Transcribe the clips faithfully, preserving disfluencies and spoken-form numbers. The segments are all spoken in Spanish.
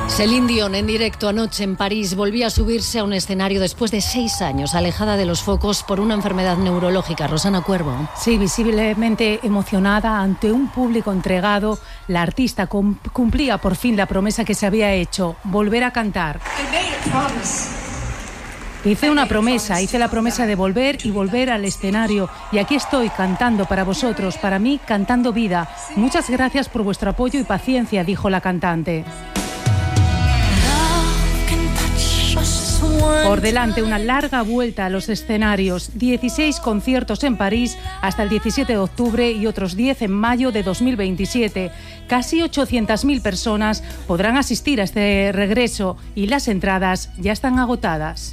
Céline Dion en directo anoche en París volvía a subirse a un escenario después de seis años, alejada de los focos por una enfermedad neurológica. Rosana Cuervo. Sí, visiblemente emocionada ante un público entregado, la artista cumplía por fin la promesa que se había hecho, volver a cantar. Hice una promesa, hice la promesa de volver y volver al escenario. Y aquí estoy cantando para vosotros, para mí, cantando vida. Muchas gracias por vuestro apoyo y paciencia, dijo la cantante. Por delante, una larga vuelta a los escenarios, dieciséis conciertos en París hasta el diecisiete de octubre y otros diez en mayo de dos mil veintisiete. Casi ochocientas mil personas podrán asistir a este regreso y las entradas ya están agotadas.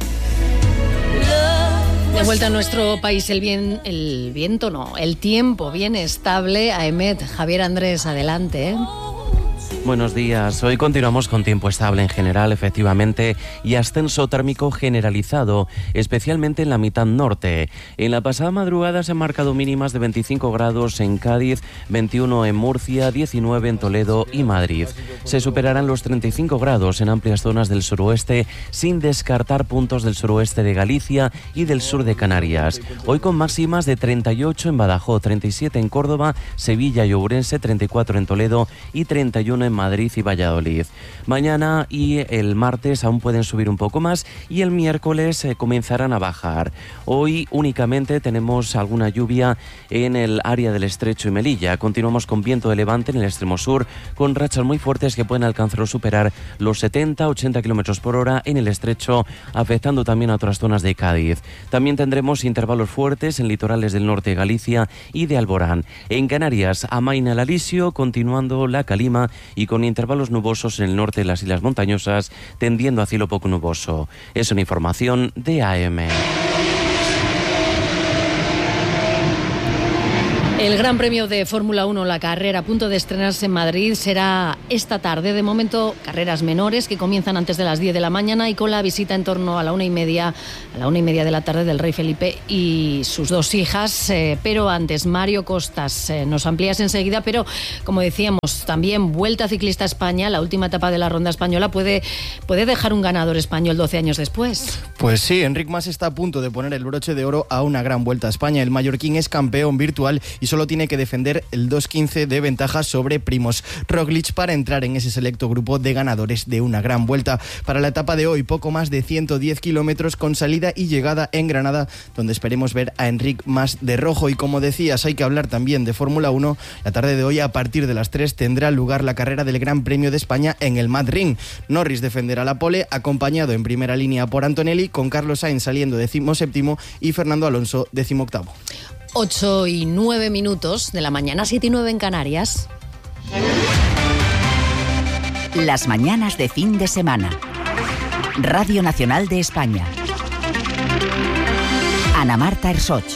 De vuelta a nuestro país, el, bien, el viento no, el tiempo bien estable. Aemet, Javier Andrés, adelante, ¿eh? Buenos días. Hoy continuamos con tiempo estable en general, efectivamente, y ascenso térmico generalizado, especialmente en la mitad norte. En la pasada madrugada se han marcado mínimas de veinticinco grados en Cádiz, veintiuno en Murcia, diecinueve en Toledo y Madrid. Se superarán los treinta y cinco grados en amplias zonas del suroeste, sin descartar puntos del suroeste de Galicia y del sur de Canarias. Hoy con máximas de treinta y ocho en Badajoz, treinta y siete en Córdoba, Sevilla y Ourense, treinta y cuatro en Toledo y treinta y uno en Madrid y Valladolid. Mañana y el martes aún pueden subir un poco más y el miércoles eh, comenzarán a bajar. Hoy únicamente tenemos alguna lluvia en el área del Estrecho y Melilla. Continuamos con viento de levante en el extremo sur, con rachas muy fuertes que pueden alcanzar o superar los setenta a ochenta kilómetros por hora en el Estrecho, afectando también a otras zonas de Cádiz. También tendremos intervalos fuertes en litorales del norte de Galicia y de Alborán. En Canarias, amaina el alisio, continuando la calima y con intervalos nubosos en el norte de las islas montañosas, tendiendo a cielo poco nuboso. Es una información de A M. El Gran Premio de Fórmula uno, la carrera a punto de estrenarse en Madrid, será esta tarde. De momento, carreras menores que comienzan antes de las diez de la mañana y con la visita en torno a la una y media, a la una y media de la tarde del rey Felipe y sus dos hijas. Eh, pero antes, Mario Costas, eh, nos amplías enseguida, pero como decíamos, también Vuelta Ciclista a España, la última etapa de la Ronda Española, puede, puede dejar un ganador español doce años después. Pues sí, Enric Mas está a punto de poner el broche de oro a una gran Vuelta a España. El mallorquín es campeón virtual y solo tiene que defender el dos quince de ventaja sobre Primož Roglič para entrar en ese selecto grupo de ganadores de una gran vuelta. Para la etapa de hoy, poco más de ciento diez kilómetros con salida y llegada en Granada, donde esperemos ver a Enric Mas de rojo. Y como decías, hay que hablar también de Fórmula uno. La tarde de hoy, a partir de las tres, tendrá lugar la carrera del Gran Premio de España en el Madrid. Norris defenderá la pole, acompañado en primera línea por Antonelli, con Carlos Sainz saliendo decimoséptimo y Fernando Alonso decimoctavo. ocho y nueve minutos de la mañana, siete y nueve en Canarias. Las mañanas de fin de semana. Radio Nacional de España. Ana Marta Ersoch.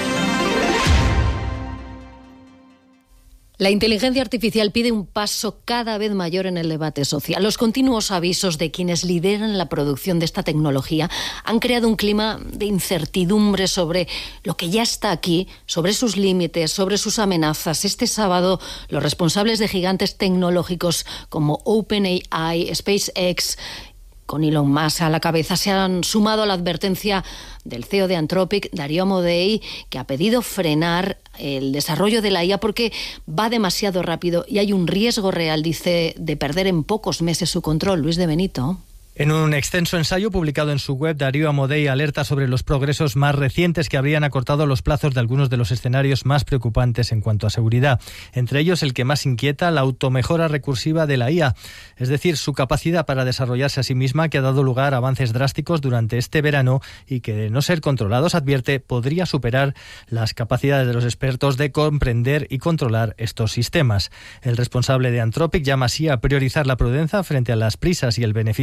La inteligencia artificial pide un paso cada vez mayor en el debate social. Los continuos avisos de quienes lideran la producción de esta tecnología han creado un clima de incertidumbre sobre lo que ya está aquí, sobre sus límites, sobre sus amenazas. Este sábado, los responsables de gigantes tecnológicos como OpenAI, SpaceX, con Elon Musk a la cabeza, se han sumado a la advertencia del C E O de Anthropic, Darío Amodei, que ha pedido frenar el desarrollo de la I A porque va demasiado rápido y hay un riesgo real, dice, de perder en pocos meses su control. Luis de Benito. En un extenso ensayo publicado en su web, Darío Amodei alerta sobre los progresos más recientes que habrían acortado los plazos de algunos de los escenarios más preocupantes en cuanto a seguridad. Entre ellos, el que más inquieta, la automejora recursiva de la I A, es decir, su capacidad para desarrollarse a sí misma, que ha dado lugar a avances drásticos durante este verano y que, de no ser controlados, advierte, podría superar las capacidades de los expertos de comprender y controlar estos sistemas. El responsable de Anthropic llama así a priorizar la prudencia frente a las prisas y el beneficio económico,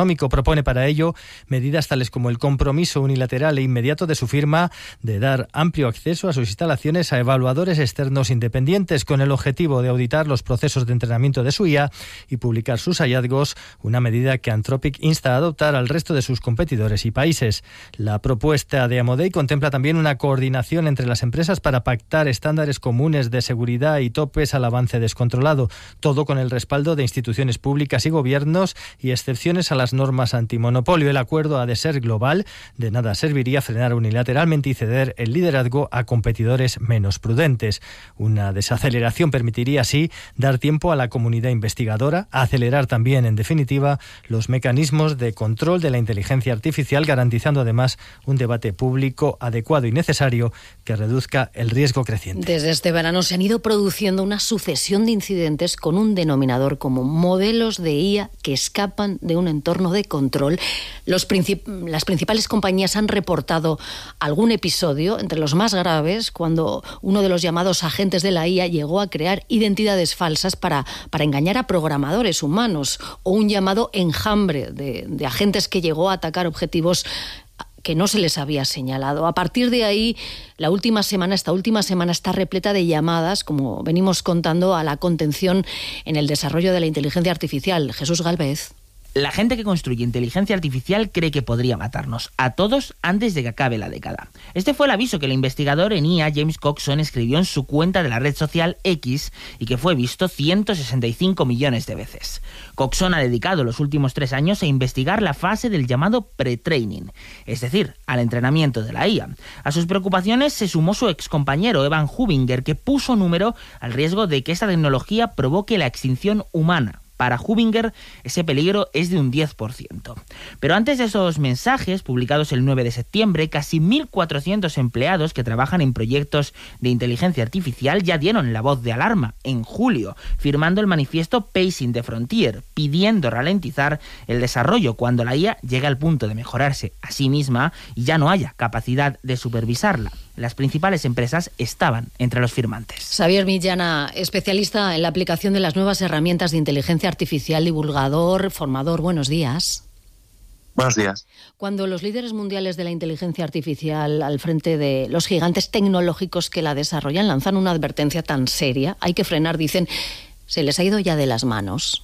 económico. Propone para ello medidas tales como el compromiso unilateral e inmediato de su firma de dar amplio acceso a sus instalaciones a evaluadores externos independientes, con el objetivo de auditar los procesos de entrenamiento de su I A y publicar sus hallazgos, una medida que Anthropic insta a adoptar al resto de sus competidores y países. La propuesta de Amodei contempla también una coordinación entre las empresas para pactar estándares comunes de seguridad y topes al avance descontrolado, todo con el respaldo de instituciones públicas y gobiernos y excepciones a las normas antimonopolio. El acuerdo ha de ser global, de nada serviría frenar unilateralmente y ceder el liderazgo a competidores menos prudentes. Una desaceleración permitiría así dar tiempo a la comunidad investigadora, a acelerar también, en definitiva, los mecanismos de control de la inteligencia artificial, garantizando además un debate público adecuado y necesario que reduzca el riesgo creciente. Desde este verano se han ido produciendo una sucesión de incidentes con un denominador común: modelos de I A que escapan de un entorno de control. Los princip- las principales compañías han reportado algún episodio, entre los más graves, cuando uno de los llamados agentes de la I A llegó a crear identidades falsas para, para engañar a programadores humanos, o un llamado enjambre de, de agentes que llegó a atacar objetivos que no se les había señalado. A partir de ahí, la última semana, esta última semana está repleta de llamadas, como venimos contando, a la contención en el desarrollo de la inteligencia artificial. Jesús Galvez. La gente que construye inteligencia artificial cree que podría matarnos a todos antes de que acabe la década. Este fue el aviso que el investigador en I A James Coxon escribió en su cuenta de la red social X y que fue visto ciento sesenta y cinco millones de veces. Coxon ha dedicado los últimos tres años a investigar la fase del llamado pre-training, es decir, al entrenamiento de la I A. A sus preocupaciones se sumó su excompañero Evan Hubinger, que puso número al riesgo de que esta tecnología provoque la extinción humana. Para Hubinger, ese peligro es de un diez por ciento. Pero antes de esos mensajes, publicados el nueve de septiembre, casi mil cuatrocientos empleados que trabajan en proyectos de inteligencia artificial ya dieron la voz de alarma en julio, firmando el manifiesto Pacing the Frontier, pidiendo ralentizar el desarrollo cuando la I A llegue al punto de mejorarse a sí misma y ya no haya capacidad de supervisarla. Las principales empresas estaban entre los firmantes. Xavier Millana, especialista en la aplicación de las nuevas herramientas de inteligencia artificial, divulgador, formador. Buenos días. Buenos días. Cuando los líderes mundiales de la inteligencia artificial, al frente de los gigantes tecnológicos que la desarrollan, lanzan una advertencia tan seria, hay que frenar, dicen, se les ha ido ya de las manos.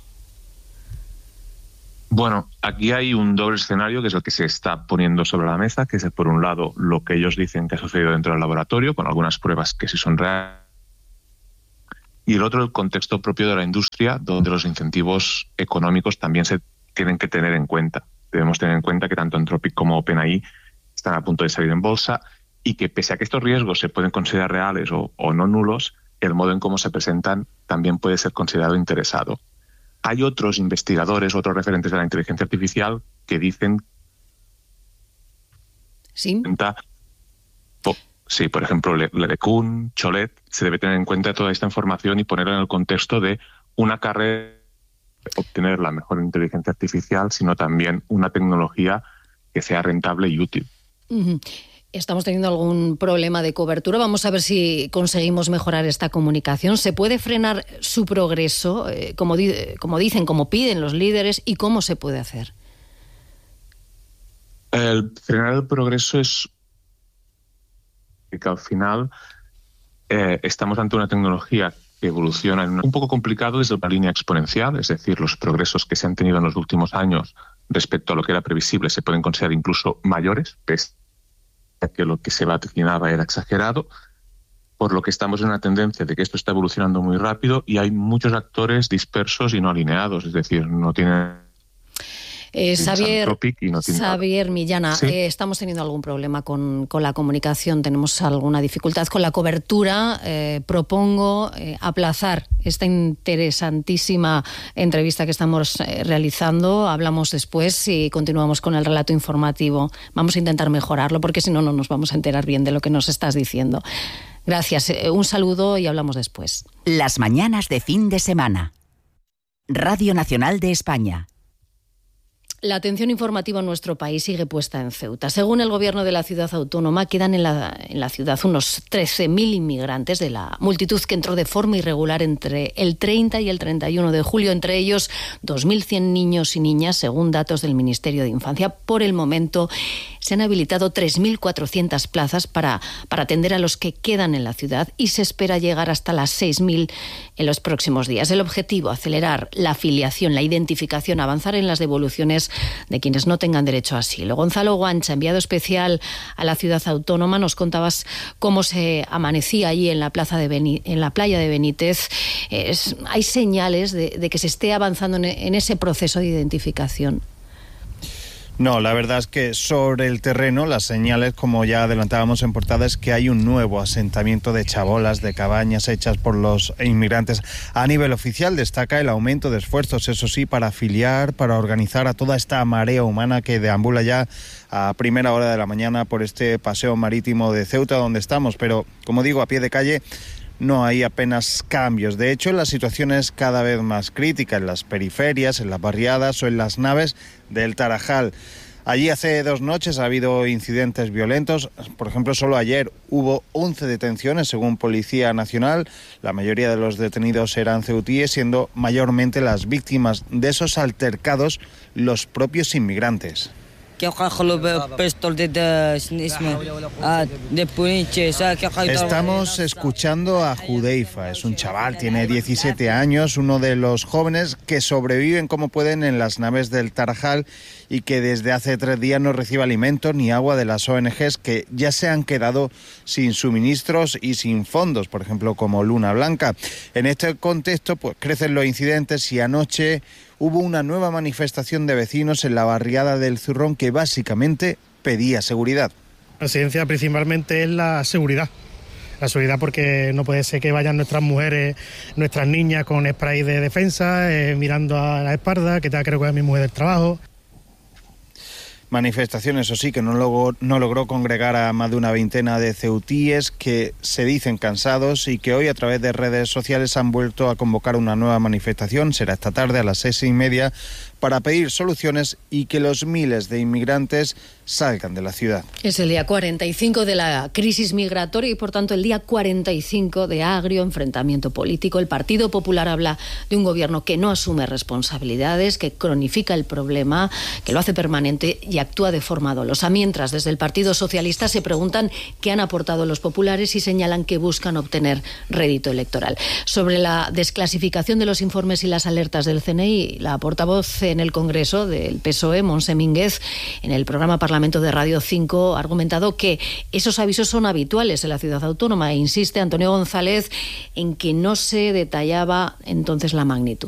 Bueno, aquí hay un doble escenario que es el que se está poniendo sobre la mesa, que es, por un lado, lo que ellos dicen que ha sucedido dentro del laboratorio, con algunas pruebas que sí son reales, y el otro, el contexto propio de la industria, donde los incentivos económicos también se tienen que tener en cuenta. Debemos tener en cuenta que tanto Anthropic como OpenAI están a punto de salir en bolsa y que, pese a que estos riesgos se pueden considerar reales o, o no nulos, el modo en cómo se presentan también puede ser considerado interesado. Hay otros investigadores, otros referentes de la inteligencia artificial que dicen... ¿Sí? Po, sí, por ejemplo, Le, LeCun, Cholet, se debe tener en cuenta toda esta información y ponerla en el contexto de una carrera de obtener la mejor inteligencia artificial, sino también una tecnología que sea rentable y útil. Uh-huh. Estamos teniendo algún problema de cobertura. Vamos a ver si conseguimos mejorar esta comunicación. ¿Se puede frenar su progreso, eh, como, di- como dicen, como piden los líderes, y cómo se puede hacer? El frenar el progreso es que al final eh, estamos ante una tecnología que evoluciona en un poco complicado desde una línea exponencial, es decir, los progresos que se han tenido en los últimos años respecto a lo que era previsible se pueden considerar incluso mayores, pese a que lo que se vaticinaba era exagerado, por lo que estamos en una tendencia de que esto está evolucionando muy rápido y hay muchos actores dispersos y no alineados, es decir, no tienen... Eh, Xavier, no Xavier Millana, ¿Sí? eh, estamos teniendo algún problema con, con la comunicación, tenemos alguna dificultad con la cobertura. Eh, propongo eh, aplazar esta interesantísima entrevista que estamos eh, realizando. Hablamos después y continuamos con el relato informativo. Vamos a intentar mejorarlo porque si no, no nos vamos a enterar bien de lo que nos estás diciendo. Gracias, eh, un saludo y hablamos después. Las mañanas de fin de semana. Radio Nacional de España. La atención informativa en nuestro país sigue puesta en Ceuta. Según el gobierno de la ciudad autónoma, quedan en la, en la ciudad unos trece mil inmigrantes de la multitud que entró de forma irregular entre el treinta y el treinta y uno de julio, entre ellos dos mil cien niños y niñas, según datos del Ministerio de Infancia. Por el momento se han habilitado tres mil cuatrocientas plazas para, para atender a los que quedan en la ciudad y se espera llegar hasta las seis mil en los próximos días. El objetivo, acelerar la afiliación, la identificación, avanzar en las devoluciones de quienes no tengan derecho a asilo. Gonzalo Guancha, enviado especial a la ciudad autónoma, nos contabas cómo se amanecía allí en la plaza de Beni- en la playa de Benítez. Es, hay señales de, de que se esté avanzando en, en ese proceso de identificación. No, la verdad es que sobre el terreno las señales, como ya adelantábamos en portada, es que hay un nuevo asentamiento de chabolas, de cabañas hechas por los inmigrantes. A nivel oficial destaca el aumento de esfuerzos, eso sí, para afiliar, para organizar a toda esta marea humana que deambula ya a primera hora de la mañana por este paseo marítimo de Ceuta donde estamos. Pero, como digo, a pie de calle no hay apenas cambios. De hecho, la situación es cada vez más crítica en las periferias, en las barriadas o en las naves del Tarajal. Allí hace dos noches ha habido incidentes violentos. Por ejemplo, solo ayer hubo once detenciones, según Policía Nacional. La mayoría de los detenidos eran ceutíes, siendo mayormente las víctimas de esos altercados los propios inmigrantes. Estamos escuchando a Judeifa, es un chaval, tiene diecisiete años, uno de los jóvenes que sobreviven como pueden en las naves del Tarajal y que desde hace tres días no recibe alimentos ni agua de las O N Ges que ya se han quedado sin suministros y sin fondos, por ejemplo como Luna Blanca. En este contexto pues crecen los incidentes y anoche hubo una nueva manifestación de vecinos en la barriada del Zurrón que básicamente pedía seguridad. La residencia principalmente es la seguridad. La seguridad porque no puede ser que vayan nuestras mujeres, nuestras niñas con spray de defensa, eh, mirando a la espalda, que tenga que recoger a mi mujer del trabajo. Manifestación, eso sí, que no logró, no logró congregar a más de una veintena de ceutíes que se dicen cansados y que hoy a través de redes sociales han vuelto a convocar una nueva manifestación. Será esta tarde a las seis y media para pedir soluciones y que los miles de inmigrantes salgan de la ciudad. Es el día cuarenta y cinco de la crisis migratoria y, por tanto, el día cuarenta y cinco de agrio enfrentamiento político. El Partido Popular habla de un gobierno que no asume responsabilidades, que cronifica el problema, que lo hace permanente y actúa de forma dolosa. Mientras, desde el Partido Socialista se preguntan qué han aportado los populares y señalan que buscan obtener rédito electoral. Sobre la desclasificación de los informes y las alertas del C N I, la portavoz en el Congreso del P S O E, Montse Mínguez, en el programa Parlamento de Radio cinco, ha argumentado que esos avisos son habituales en la ciudad autónoma e insiste Antonio González en que no se detallaba entonces la magnitud.